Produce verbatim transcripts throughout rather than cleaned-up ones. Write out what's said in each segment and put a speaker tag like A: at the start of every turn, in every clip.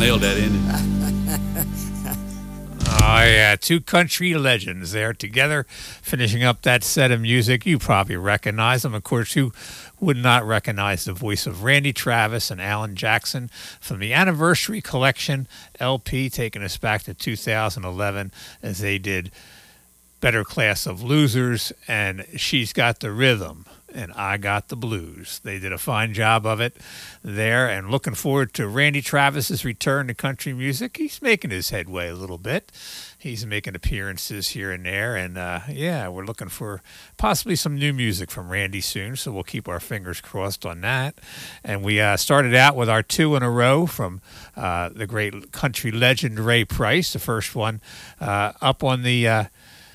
A: nailed that, didn't it?
B: Oh, yeah, two country legends there together, finishing up that set of music. You probably recognize them. Of course, who would not recognize the voice of Randy Travis and Alan Jackson from the Anniversary Collection L P, taking us back to two thousand eleven as they did Better Class of Losers and She's Got the Rhythm and I Got the Blues. They did a fine job of it there, and looking forward to Randy Travis's return to country music. He's making his headway a little bit. He's making appearances here and there, and uh, yeah, we're looking for possibly some new music from Randy soon, so we'll keep our fingers crossed on that. And we uh, started out with our two in a row from uh, the great country legend Ray Price. The first one uh, up on the uh,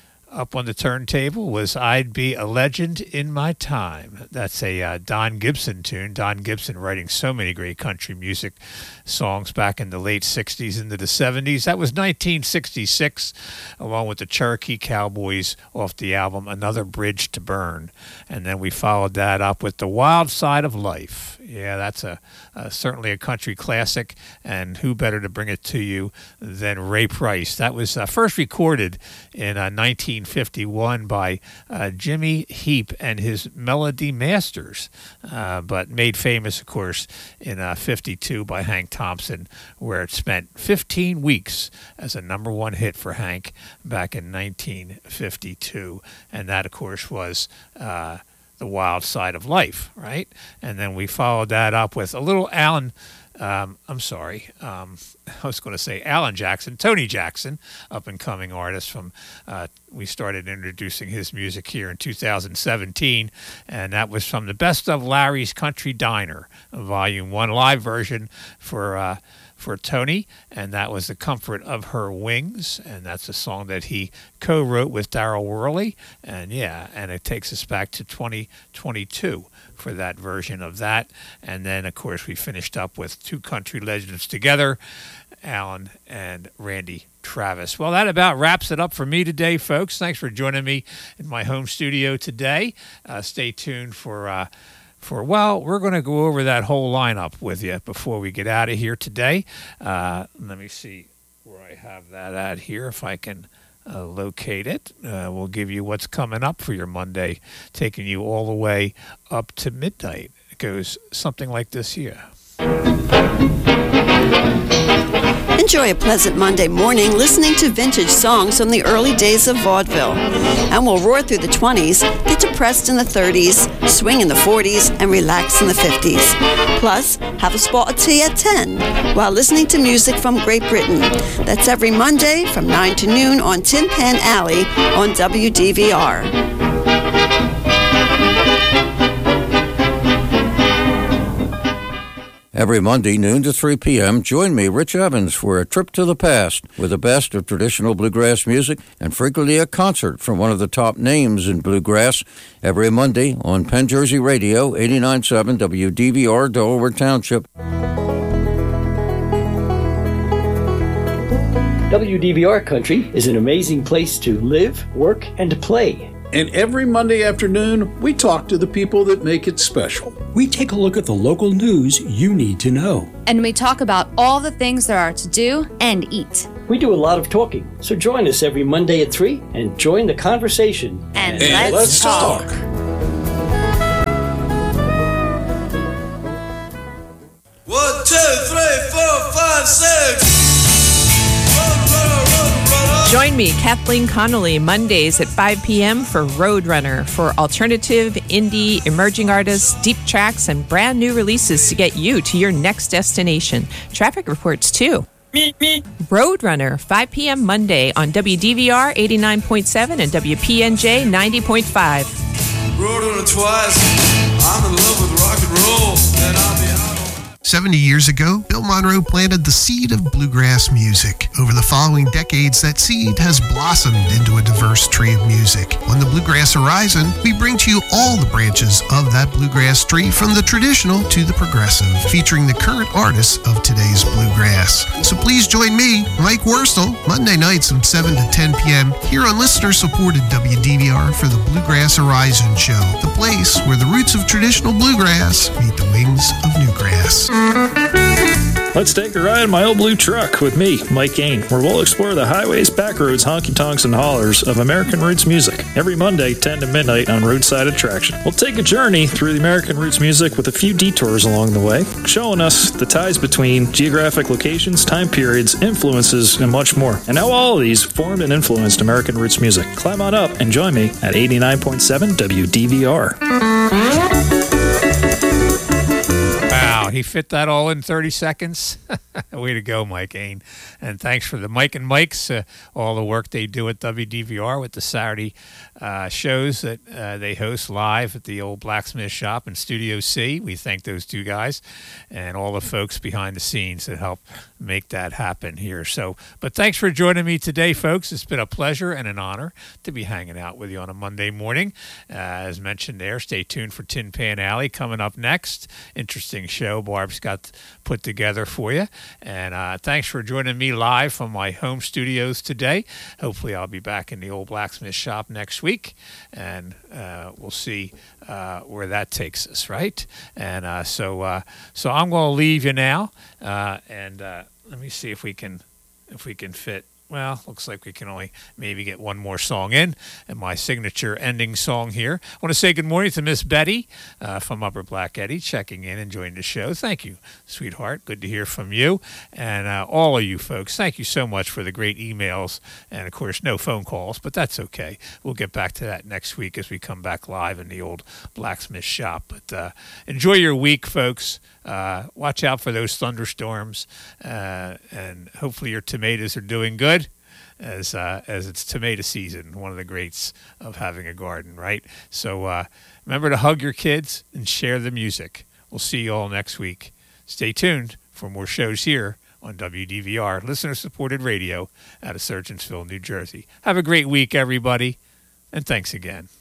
B: Up on the turntable was I'd Be a Legend in My Time. That's a uh, Don Gibson tune. Don Gibson writing so many great country music songs back in the late sixties into the seventies. That was nineteen sixty-six, along with the Cherokee Cowboys off the album Another Bridge to Burn. And then we followed that up with The Wild Side of Life. Yeah, that's a, a certainly a country classic, and who better to bring it to you than Ray Price. That was uh, first recorded in uh, nineteen fifty-one by uh, Jimmy Heap and his Melody Masters, uh, but made famous, of course, in uh, fifty-two by Hank Thompson, where it spent fifteen weeks as a number one hit for Hank back in nineteen fifty-two, and that, of course, was Uh, The Wild Side of Life, right? And then we followed that up with a little Alan, um, I'm sorry, um, I was going to say Alan Jackson, Tony Jackson, up-and-coming artist from, uh, we started introducing his music here in two thousand seventeen, and that was from the Best of Larry's Country Diner, Volume one live version for uh, for Tony, and that was The Comfort of Her Wings, and that's a song that he co-wrote with Darryl Worley, and yeah, and it takes us back to twenty twenty-two for that version of that. And then, of course, we finished up with two country legends together, Alan and Randy Travis. Well, that about wraps it up for me today, folks. Thanks for joining me in my home studio today. Uh, stay tuned for... Uh, For, well, we're going to go over that whole lineup with you before we get out of here today. Uh, let me see where I have that at here, if I can uh, locate it. Uh, we'll give you what's coming up for your Monday, taking you all the way up to midnight. It goes something like this here.
C: Enjoy a pleasant Monday morning listening to vintage songs from the early days of vaudeville. And we'll roar through the twenties, get depressed in the thirties, swing in the forties, and relax in the fifties. Plus, have a spot of tea at ten while listening to music from Great Britain. That's every Monday from nine to noon on Tin Pan Alley on W D V R.
D: Every Monday, noon to three p.m., join me, Rich Evans, for a trip to the past with the best of traditional bluegrass music and frequently a concert from one of the top names in bluegrass. Every Monday on Penn Jersey Radio, eighty-nine point seven W D V R, Delaware Township.
E: W D V R Country is an amazing place to live, work, and play.
F: And every Monday afternoon, we talk to the people that make it special.
G: We take a look at the local news you need to know.
H: And we talk about all the things there are to do and eat.
E: We do a lot of talking, so join us every Monday at three and join the conversation.
H: And,
F: and let's, let's talk. talk.
I: One, two, three, four, five, six.
J: Join me, Kathleen Connolly, Mondays at five p.m. for Roadrunner, for alternative, indie, emerging artists, deep tracks, and brand new releases to get you to your next destination. Traffic reports, too.
I: Me, me.
J: Roadrunner, five p.m. Monday on W D V R eighty-nine point seven and W P N J ninety point five.
I: Roadrunner twice. I'm in love with rock and roll, and I'll be out.
K: seventy years ago, Bill Monroe planted the seed of bluegrass music. Over the following decades, that seed has blossomed into a diverse tree of music. On the Bluegrass Horizon, we bring to you all the branches of that bluegrass tree, from the traditional to the progressive, featuring the current artists of today's bluegrass. So please join me, Mike Worstel, Monday nights from seven to ten p.m. here on listener-supported W D V R for the Bluegrass Horizon Show, the place where the roots of traditional bluegrass meet the wings of newgrass.
A: Let's take a ride in my old blue truck with me, Mike Kane, where we'll explore the highways, back roads, honky-tonks, and hollers of American roots music. Every Monday, ten to midnight on Roadside Attraction. We'll take a journey through the American roots music with a few detours along the way, showing us the ties between geographic locations, time periods, influences, and much more, and how all of these formed and influenced American roots music. Climb on up and join me at eighty-nine point seven W D V R.
B: Wow, he fit that all in thirty seconds. Way to go, Mike Ain. And thanks for the Mike and Mike's, uh, all the work they do at W D V R with the Saturday uh, shows that uh, they host live at the old blacksmith shop in Studio C. We thank those two guys and all the folks behind the scenes that help make that happen here. So, but thanks for joining me today, folks. It's been a pleasure and an honor to be hanging out with you on a Monday morning. Uh, as mentioned there, stay tuned for Tin Pan Alley coming up next. Interesting show Barb's got put together for you. And uh, thanks for joining me live from my home studios today. Hopefully I'll be back in the old blacksmith shop next week, and uh, we'll see uh, where that takes us, right? And uh, so uh, so I'm going to leave you now, uh, and uh, let me see if we can if we can fit. Well, looks like we can only maybe get one more song in, and my signature ending song here. I want to say good morning to Miss Betty uh, from Upper Black Eddy, checking in, enjoying the show. Thank you, sweetheart. Good to hear from you. And uh, all of you folks, thank you so much for the great emails, and, of course, no phone calls, but that's okay. We'll get back to that next week as we come back live in the old blacksmith shop. But uh, enjoy your week, folks. Uh, watch out for those thunderstorms, uh, and hopefully your tomatoes are doing good, as uh, as it's tomato season, one of the greats of having a garden, right? So uh, remember to hug your kids and share the music. We'll see you all next week. Stay tuned for more shows here on W D V R, listener-supported radio out of Surgeonsville, New Jersey. Have a great week, everybody, and thanks again.